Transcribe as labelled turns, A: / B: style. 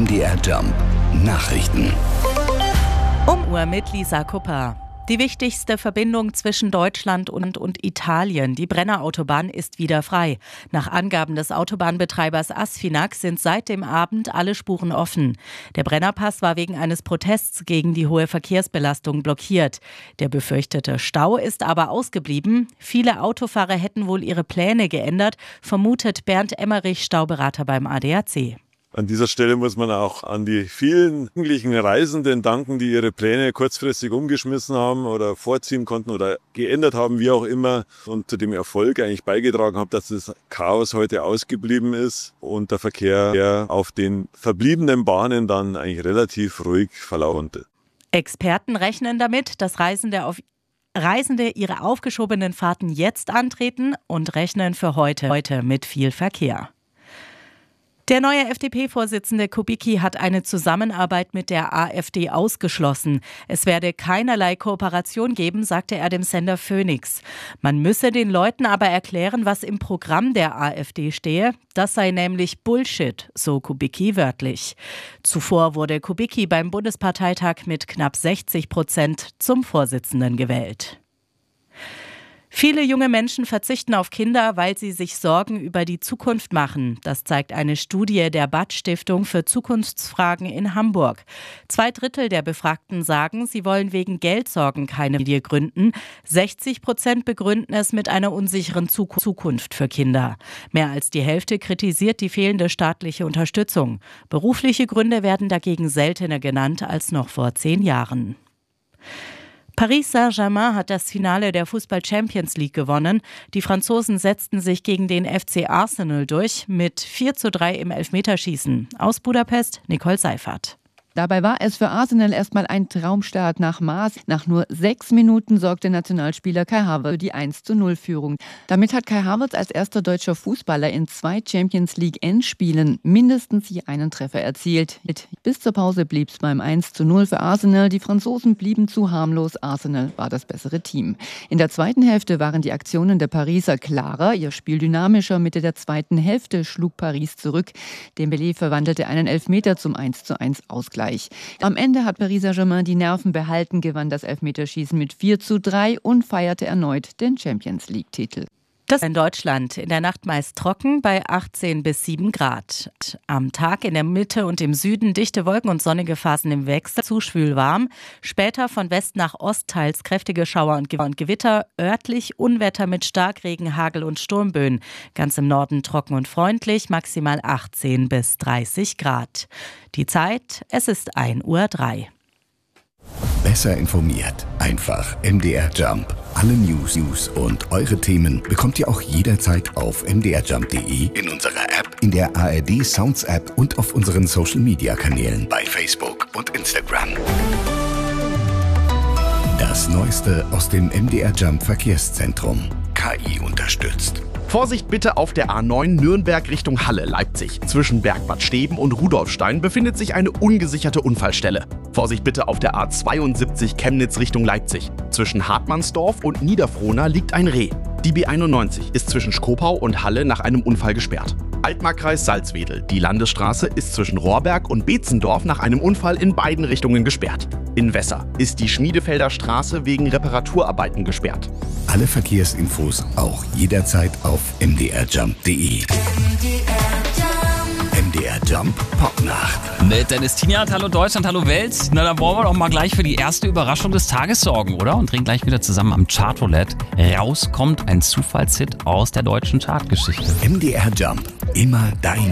A: MDR Jump Nachrichten.
B: Um Uhr mit Lisa Kupper. Die wichtigste Verbindung zwischen Deutschland und Italien, die Brennerautobahn, ist wieder frei. Nach Angaben des Autobahnbetreibers Asfinag sind seit dem Abend alle Spuren offen. Der Brennerpass war wegen eines Protests gegen die hohe Verkehrsbelastung blockiert. Der befürchtete Stau ist aber ausgeblieben. Viele Autofahrer hätten wohl ihre Pläne geändert, vermutet Bernd Emmerich, Stauberater beim ADAC.
C: An dieser Stelle muss man auch an die vielen jugendlichen Reisenden danken, die ihre Pläne kurzfristig umgeschmissen haben oder vorziehen konnten oder geändert haben, wie auch immer, und zu dem Erfolg eigentlich beigetragen haben, dass das Chaos heute ausgeblieben ist und der Verkehr auf den verbliebenen Bahnen dann eigentlich relativ ruhig verlaufen konnte.
B: Experten rechnen damit, dass Reisende ihre aufgeschobenen Fahrten jetzt antreten und rechnen für heute mit viel Verkehr. Der neue FDP-Vorsitzende Kubicki hat eine Zusammenarbeit mit der AfD ausgeschlossen. Es werde keinerlei Kooperation geben, sagte er dem Sender Phoenix. Man müsse den Leuten aber erklären, was im Programm der AfD stehe. Das sei nämlich Bullshit, so Kubicki wörtlich. Zuvor wurde Kubicki beim Bundesparteitag mit knapp 60% zum Vorsitzenden gewählt. Viele junge Menschen verzichten auf Kinder, weil sie sich Sorgen über die Zukunft machen. Das zeigt eine Studie der Bad-Stiftung für Zukunftsfragen in Hamburg. 2/3 der Befragten sagen, sie wollen wegen Geldsorgen keine Familie gründen. 60% begründen es mit einer unsicheren Zukunft für Kinder. Mehr als die Hälfte kritisiert die fehlende staatliche Unterstützung. Berufliche Gründe werden dagegen seltener genannt als noch vor 10 Jahren. Paris Saint-Germain hat das Finale der Fußball-Champions League gewonnen. Die Franzosen setzten sich gegen den FC Arsenal durch mit 4:3 im Elfmeterschießen. Aus Budapest, Nicole Seifert.
D: Dabei war es für Arsenal erstmal ein Traumstart nach Maß. Nach nur 6 Minuten sorgte Nationalspieler Kai Havertz für die 1:0-Führung. Damit hat Kai Havertz als erster deutscher Fußballer in 2 Champions League-Endspielen mindestens je einen Treffer erzielt. Bis zur Pause blieb es beim 1:0 für Arsenal. Die Franzosen blieben zu harmlos. Arsenal war das bessere Team. In der zweiten Hälfte waren die Aktionen der Pariser klarer, ihr Spiel dynamischer. Mitte der zweiten Hälfte schlug Paris zurück. Dembélé verwandelte einen Elfmeter zum 1:1 Ausgleich. Am Ende hat Paris Saint-Germain die Nerven behalten, gewann das Elfmeterschießen mit 4:3 und feierte erneut den Champions-League-Titel.
B: Das in Deutschland. In der Nacht meist trocken bei 18 bis 7 Grad. Am Tag in der Mitte und im Süden dichte Wolken und sonnige Phasen im Wechsel, zu schwül warm. Später von West nach Ost teils kräftige Schauer und Gewitter. Örtlich Unwetter mit Starkregen, Hagel und Sturmböen. Ganz im Norden trocken und freundlich, maximal 18 bis 30 Grad. Die Zeit, es ist 1:03 Uhr.
A: Besser informiert. Einfach MDR Jump. Alle News und eure Themen bekommt ihr auch jederzeit auf mdrjump.de, in unserer App, in der ARD Sounds App und auf unseren Social Media Kanälen bei Facebook und Instagram. Das Neueste aus dem MDR Jump Verkehrszentrum. KI unterstützt.
E: Vorsicht bitte auf der A9 Nürnberg Richtung Halle, Leipzig. Zwischen Bergbad Steben und Rudolfstein befindet sich eine ungesicherte Unfallstelle. Vorsicht bitte auf der A72 Chemnitz Richtung Leipzig. Zwischen Hartmannsdorf und Niederfrohna liegt ein Reh. Die B91 ist zwischen Schkopau und Halle nach einem Unfall gesperrt. Altmarkkreis Salzwedel. Die Landesstraße ist zwischen Rohrberg und Beetzendorf nach einem Unfall in beiden Richtungen gesperrt. In Wesser ist die Schmiedefelder Straße wegen Reparaturarbeiten gesperrt.
A: Alle Verkehrsinfos auch jederzeit auf mdrjump.de. MDR Jump Popnacht.
F: Mit Dennis Tiniat, hallo Deutschland, hallo Welt. Na, dann wollen wir doch mal gleich für die erste Überraschung des Tages sorgen, oder? Und drehen gleich wieder zusammen am Chartroulette. Raus kommt ein Zufallshit aus der deutschen Chartgeschichte.
A: MDR Jump. Immer deine